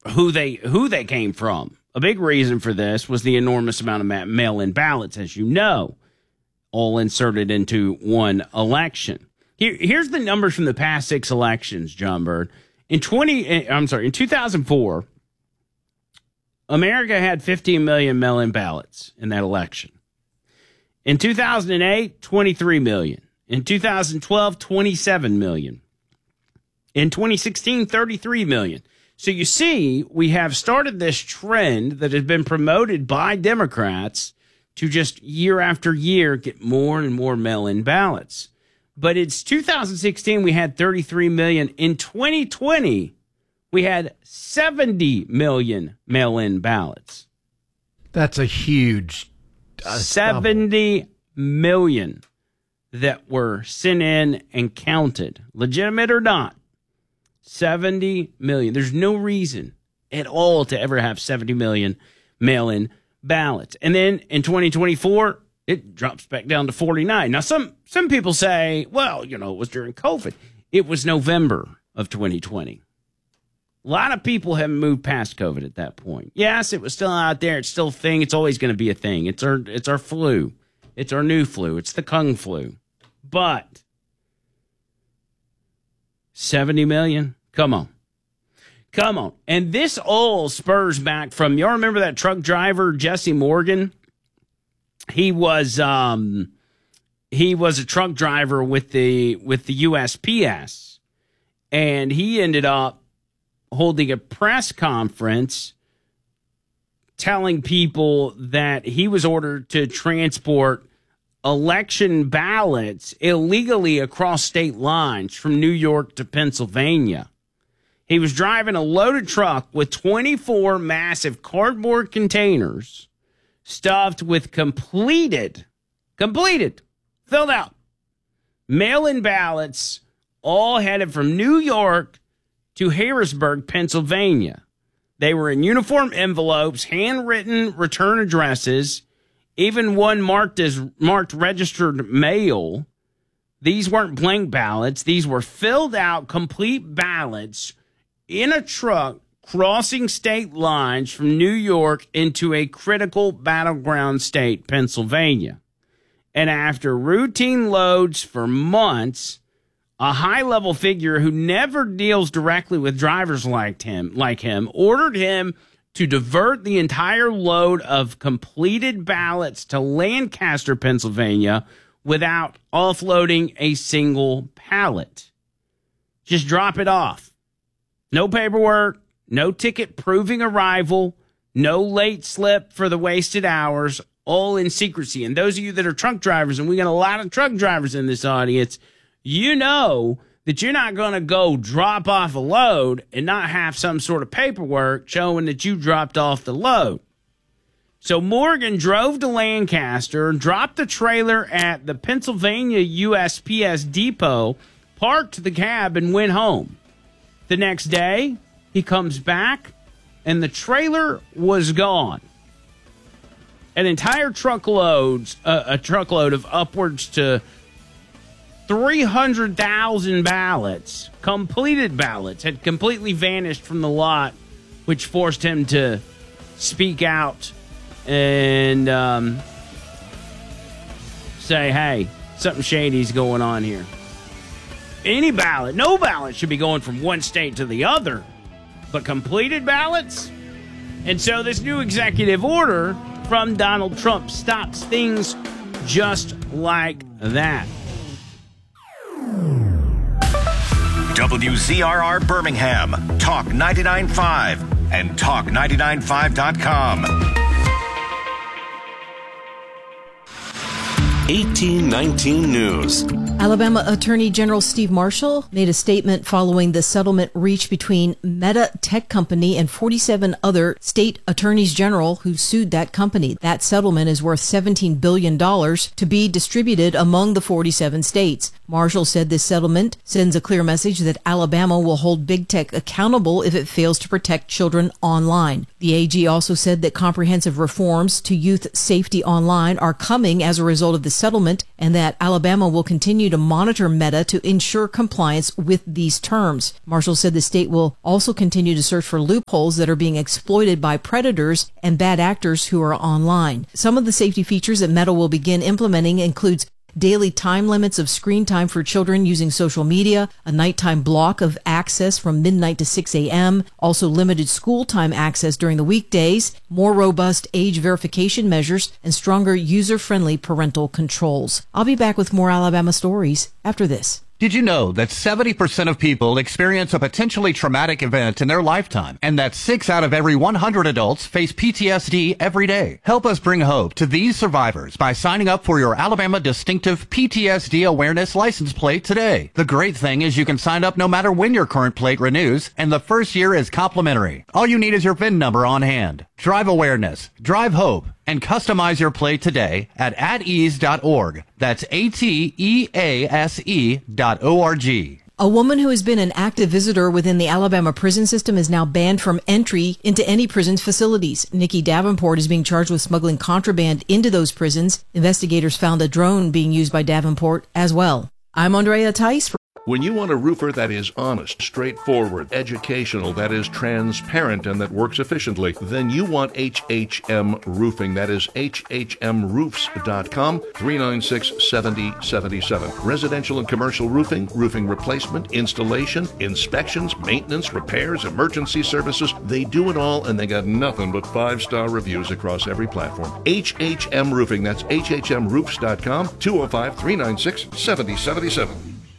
who they came from. A big reason for this was the enormous amount of mail-in ballots, as you know, all inserted into one election. Here's the numbers from the past 6 elections, John Bird. In 2004, America had 15 million mail-in ballots in that election. In 2008, 23 million. In 2012, 27 million. In 2016, 33 million. So you see, we have started this trend that has been promoted by Democrats to just year after year get more and more mail-in ballots. But it's 2016, we had 33 million. In 2020, we had 70 million mail-in ballots. That's a huge 70 million that were sent in and counted, legitimate or not. 70 million. There's no reason at all to ever have 70 million mail-in ballots. And then in 2024, it drops back down to 49. Now, some people say, well, it was during COVID. It was November of 2020. A lot of people haven't moved past COVID at that point. Yes, it was still out there. It's still a thing. It's always going to be a thing. It's our flu. It's our new flu. It's the Kung flu. But 70 million? Come on. And this all spurs back from, y'all remember that truck driver, Jesse Morgan? He was a truck driver with the USPS, and he ended up holding a press conference telling people that he was ordered to transport election ballots illegally across state lines from New York to Pennsylvania. He was driving a loaded truck with 24 massive cardboard containers stuffed with completed, filled out mail-in ballots, all headed from New York to Harrisburg, Pennsylvania. They were in uniform envelopes, handwritten return addresses, even one marked registered mail. These weren't blank ballots. These were filled out, complete ballots in a truck crossing state lines from New York into a critical battleground state, Pennsylvania. And after routine loads for months, a high-level figure who never deals directly with drivers like him, ordered him to divert the entire load of completed ballots to Lancaster, Pennsylvania, without offloading a single pallet. Just drop it off. No paperwork, no ticket proving arrival, no late slip for the wasted hours, all in secrecy. And those of you that are truck drivers, and we got a lot of truck drivers in this audience, you know that you're not going to go drop off a load and not have some sort of paperwork showing that you dropped off the load. So Morgan drove to Lancaster, dropped the trailer at the Pennsylvania USPS depot, parked the cab, and went home. The next day, he comes back, and the trailer was gone. An entire truckload of upwards to 300,000 ballots, completed ballots, had completely vanished from the lot, which forced him to speak out and say, hey, something shady's going on here. No ballot should be going from one state to the other, but completed ballots? And so this new executive order from Donald Trump stops things just like that. WZRR Birmingham, Talk 99.5 and Talk995.com. 1819 News. Alabama Attorney General Steve Marshall made a statement following the settlement reached between Meta Tech Company and 47 other state attorneys general who sued that company. That settlement is worth $17 billion to be distributed among the 47 states. Marshall said this settlement sends a clear message that Alabama will hold big tech accountable if it fails to protect children online. The AG also said that comprehensive reforms to youth safety online are coming as a result of the settlement, and that Alabama will continue to to monitor Meta to ensure compliance with these terms. Marshall said the state will also continue to search for loopholes that are being exploited by predators and bad actors who are online. Some of the safety features that Meta will begin implementing includes daily time limits of screen time for children using social media, a nighttime block of access from midnight to 6 a.m., also limited school time access during the weekdays, more robust age verification measures, and stronger user-friendly parental controls. I'll be back with more Alabama stories after this. Did you know that 70% of people experience a potentially traumatic event in their lifetime, and that 6 out of every 100 adults face PTSD every day? Help us bring hope to these survivors by signing up for your Alabama Distinctive PTSD Awareness license plate today. The great thing is you can sign up no matter when your current plate renews, and the first year is complimentary. All you need is your VIN number on hand. Drive awareness, drive hope, and customize your plate today at atease.org. That's ATEASE.org. A woman who has been an active visitor within the Alabama prison system is now banned from entry into any prison's facilities. Nikki Davenport is being charged with smuggling contraband into those prisons. Investigators found a drone being used by Davenport as well. I'm Andrea Tice. When you want a roofer that is honest, straightforward, educational, that is transparent, and that works efficiently, then you want HHM Roofing. That is HHMroofs.com, 396-7077. Residential and commercial roofing, roofing replacement, installation, inspections, maintenance, repairs, emergency services. They do it all, and they got nothing but 5-star reviews across every platform. HHM Roofing. That's HHMroofs.com, 205-396-7077.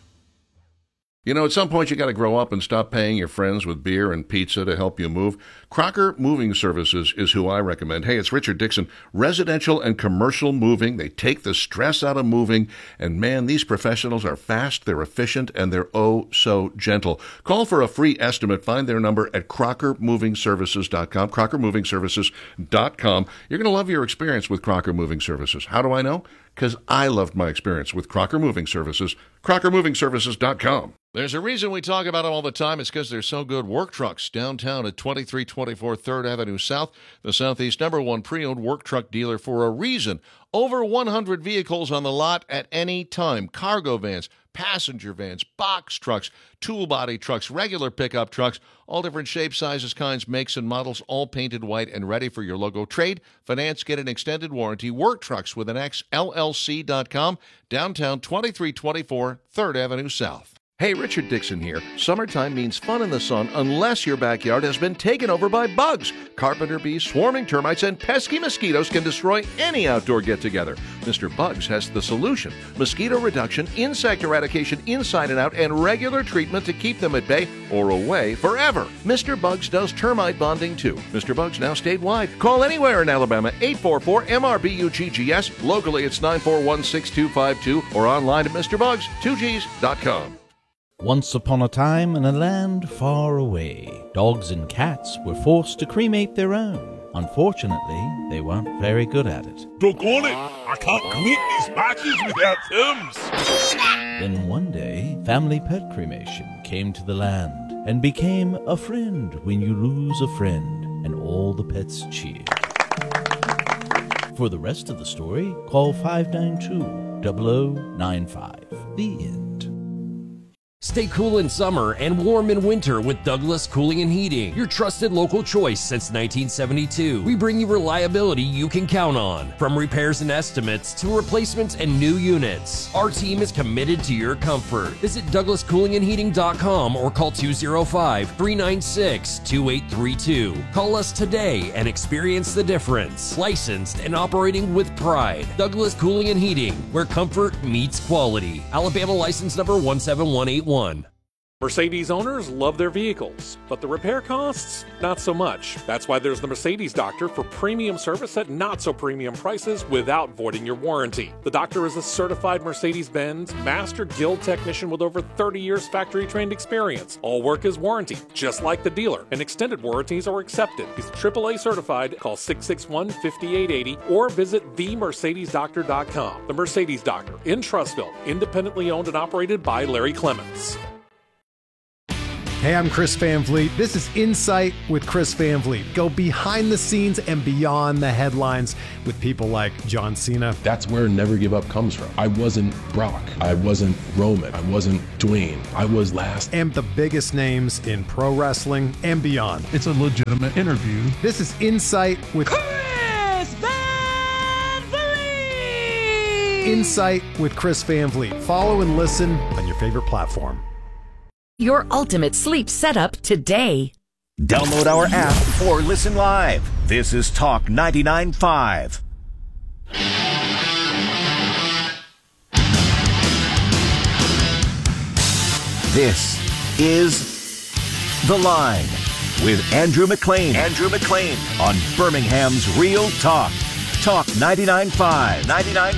You know, at some point you got to grow up and stop paying your friends with beer and pizza to help you move. Crocker Moving Services is who I recommend. Hey, it's Richard Dixon. Residential and commercial moving. They take the stress out of moving. And man, these professionals are fast, they're efficient, and they're oh so gentle. Call for a free estimate. Find their number at crockermovingservices.com, crockermovingservices.com. You're going to love your experience with Crocker Moving Services. How do I know? Because I loved my experience with Crocker Moving Services, crockermovingservices.com. There's a reason we talk about them all the time. It's because they're so good. Work Trucks, downtown at 2324 3rd Avenue South, the Southeast #1 pre-owned work truck dealer for a reason. Over 100 vehicles on the lot at any time. Cargo vans, passenger vans, box trucks, tool body trucks, regular pickup trucks, all different shapes, sizes, kinds, makes, and models, all painted white and ready for your logo. Trade, finance, get an extended warranty. Work Trucks with an X, LLC.com, downtown 2324 3rd Avenue South. Hey, Richard Dixon here. Summertime means fun in the sun unless your backyard has been taken over by bugs. Carpenter bees, swarming termites, and pesky mosquitoes can destroy any outdoor get-together. Mr. Bugs has the solution. Mosquito reduction, insect eradication inside and out, and regular treatment to keep them at bay or away forever. Mr. Bugs does termite bonding too. Mr. Bugs now statewide. Call anywhere in Alabama, 844-MRBUGGS. Locally, it's 941-6252 or online at MrBugs2Gs.com. Once upon a time in a land far away, dogs and cats were forced to cremate their own. Unfortunately, they weren't very good at it. Doggone it! I can't cremate these bodies without terms! Then one day, family pet cremation came to the land and became a friend when you lose a friend, and all the pets cheered. For the rest of the story, call 592-0095. The end. Stay cool in summer and warm in winter with Douglas Cooling and Heating, your trusted local choice since 1972. We bring you reliability you can count on, from repairs and estimates to replacements and new units. Our team is committed to your comfort. Visit DouglasCoolingandHeating.com or call 205-396-2832. Call us today and experience the difference. Licensed and operating with pride. Douglas Cooling and Heating, where comfort meets quality. Alabama license number 17181. Mercedes owners love their vehicles, but the repair costs, not so much. That's why there's the Mercedes Doctor for premium service at not so premium prices without voiding your warranty. The Doctor is a certified Mercedes-Benz Master Guild technician with over 30 years factory trained experience. All work is warranted, just like the dealer, and extended warranties are accepted. He's AAA certified. Call 661-5880 or visit themercedesdoctor.com. The Mercedes Doctor in Trussville, independently owned and operated by Larry Clements. Hey, I'm Chris Van Vliet. This is Insight with Chris Van Vliet. Go behind the scenes and beyond the headlines with people like John Cena. That's where Never Give Up comes from. I wasn't Brock. I wasn't Roman. I wasn't Dwayne. I was last. And the biggest names in pro wrestling and beyond. It's a legitimate interview. This is Insight with Chris Van Vliet. Insight with Chris Van Vliet. Follow and listen on your favorite platform. Your ultimate sleep setup today. Download our app or listen live. This is Talk 99.5. This is The Line with Andrew McLean. Andrew McLean on Birmingham's Real Talk. Talk 99.5.